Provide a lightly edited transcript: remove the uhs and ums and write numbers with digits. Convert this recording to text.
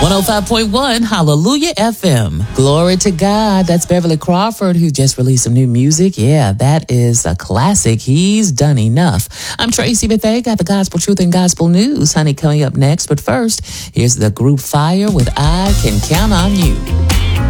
105.1 Hallelujah FM. Glory to God. That's Beverly Crawford, who just released some new music. Yeah, that is a classic. He's done enough. I'm Tracy Bethea. Got the gospel truth and gospel news, honey, coming up next. But first, here's the group Fire with I Can Count on You.